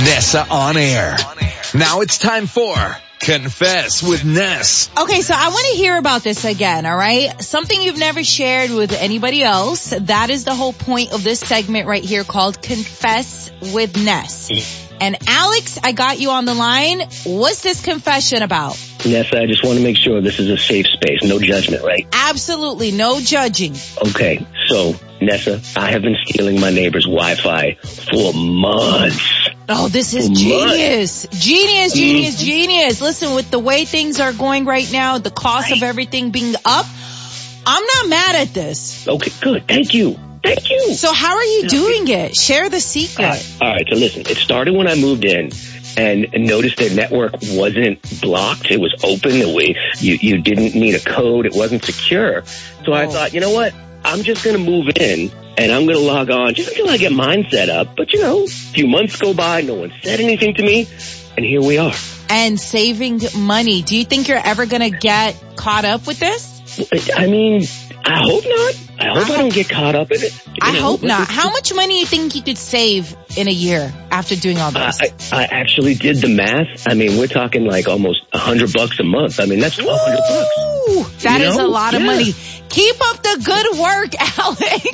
Nessa on air. Now it's time for Confess with Ness. Okay, so I want to hear about this again, all right? Something you've never shared with anybody else. That is the whole point of this segment right here called Confess with Ness. And Alex, I got you on the line. What's this confession about? Nessa, I just want to make sure this is a safe space. No judgment, right? Absolutely, no judging. Okay, so, Nessa, I have been stealing my neighbor's Wi-Fi for months. Oh, this is genius. Genius. Listen, with the way things are going right now, the cost of everything being up, I'm not mad at this. Okay, good. Thank you. So how are you doing it? Share the secret. All right, so listen, it started when I moved in and noticed the network wasn't blocked. It was open. You didn't need a code. It wasn't secure. So I thought, you know what? I'm just going to move in and I'm going to log on just until I get mine set up. But, a few months go by. No one said anything to me. And here we are. And saving money. Do you think you're ever going to get caught up with this? I mean, I hope not. I hope I don't get caught up in it. I hope not. How much money do you think you could save in a year after doing all this? I actually did the math. I mean, we're talking like almost $100 a month. I mean, that's $1,200. That is a lot of money. Keep up the good work, Alex.